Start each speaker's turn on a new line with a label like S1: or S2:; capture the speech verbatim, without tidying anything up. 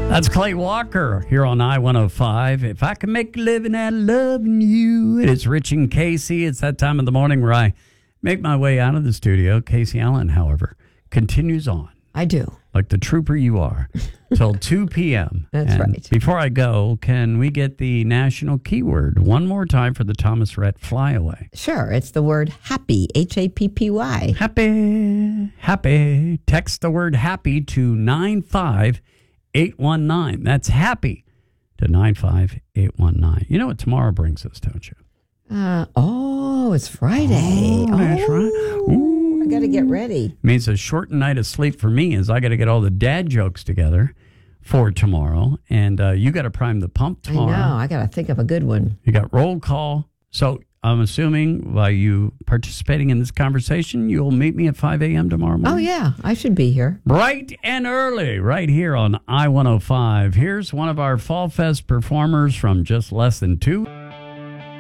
S1: That's Clay Walker here on I one oh five. If I can make a living out of loving you. It is Rich and Casey. It's that time of the morning where I make my way out of the studio. Casey Allen, however, continues on.
S2: I do.
S1: Like the trooper you are, till two p.m.
S2: That's
S1: and
S2: right.
S1: Before I go, can we get the national keyword one more time for the Thomas Rhett Flyaway?
S2: Sure. It's the word happy, H A P P Y.
S1: Happy, happy. Text the word happy to nine five eight one nine. That's happy to nine five eight one nine. You know what tomorrow brings us, don't you?
S2: Uh, oh, it's Friday.
S1: Oh, that's right. Ooh.
S2: I got to get ready.
S1: Means a shortened night of sleep for me is I got to get all the dad jokes together for tomorrow. And uh, you got to prime the pump tomorrow.
S2: I know. I got to think of a good one.
S1: You got roll call. So I'm assuming by you participating in this conversation, you'll meet me at five a.m. tomorrow morning.
S2: Oh, yeah. I should be here.
S1: Bright and early, right here on I one oh five. Here's one of our Fall Fest performers from just less than two